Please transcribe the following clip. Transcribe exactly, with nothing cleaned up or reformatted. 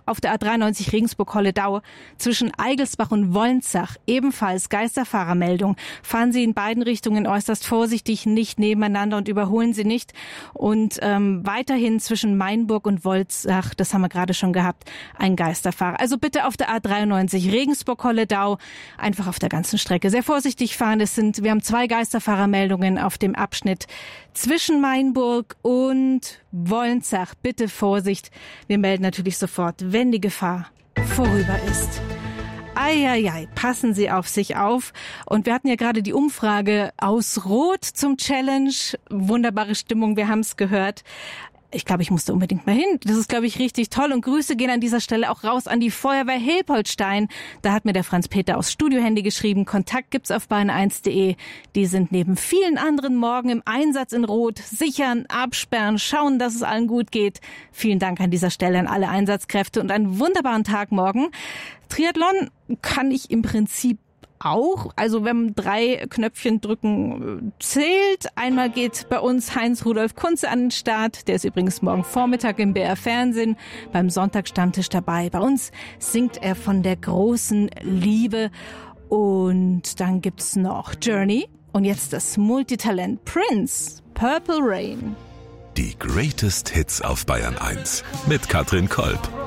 auf der A dreiundneunzig Regensburg-Holledau zwischen Eigelsbach und Wolnzach ebenfalls Geisterfahrermeldung. Fahren Sie in beiden Richtungen äußerst vorsichtig, nicht nebeneinander und überholen Sie nicht. Und ähm, weiterhin zwischen Mainburg und Wolnzach, das haben wir gerade schon gehabt, ein Geisterfahrer. Also bitte auf der A dreiundneunzig Regensburg-Holledau einfach auf der ganzen Strecke sehr vorsichtig fahren. Es sind, wir haben zwei Geisterfahrermeldungen auf dem Abschnitt zwischen Mainburg und Wolnzach. Bitte Vorsicht. Wir melden natürlich sofort, wenn die Gefahr vorüber ist. Eieiei, passen Sie auf sich auf. Und wir hatten ja gerade die Umfrage aus Rot zum Challenge. Wunderbare Stimmung, wir haben es gehört. Ich glaube, ich musste unbedingt mal hin. Das ist, glaube ich, richtig toll. Und Grüße gehen an dieser Stelle auch raus an die Feuerwehr Hilpoltstein. Da hat mir der Franz-Peter aus Studiohandy geschrieben. Kontakt gibt's auf bayern eins punkt de. Die sind neben vielen anderen morgen im Einsatz in Rot. Sichern, absperren, schauen, dass es allen gut geht. Vielen Dank an dieser Stelle an alle Einsatzkräfte und einen wunderbaren Tag morgen. Triathlon kann ich im Prinzip auch. Also wenn man drei Knöpfchen drücken zählt. Einmal geht bei uns Heinz-Rudolf Kunze an den Start. Der ist übrigens morgen Vormittag im B R Fernsehen beim Sonntagsstammtisch dabei. Bei uns singt er von der großen Liebe. Und dann gibt's noch Journey. Und jetzt das Multitalent Prince, Purple Rain. Die Greatest Hits auf Bayern eins mit Katrin Kolb.